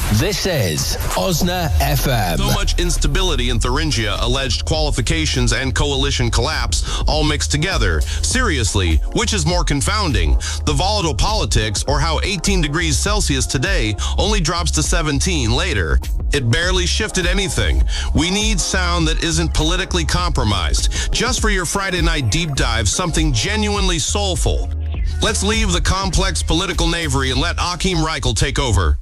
This is Osna FM. So much instability in Thuringia, alleged qualifications and coalition collapse, all mixed together. Seriously, which is more confounding? The volatile politics, or how 18 degrees Celsius today only drops to 17 later? It barely shifted anything. We need sound that isn't politically compromised. Just for your Friday night deep dive, something genuinely soulful. Let's leave the complex political knavery and let Achim Reichel take over.